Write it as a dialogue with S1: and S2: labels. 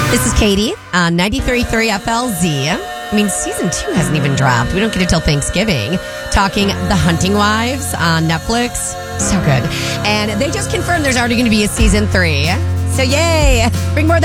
S1: This is Katie on 93.3 FLZ. I mean, season 2 hasn't even dropped. We don't get it till Thanksgiving. Talking The Hunting Wives on Netflix. So good. And they just confirmed there's already going to be a season 3. So yay! Bring more of that.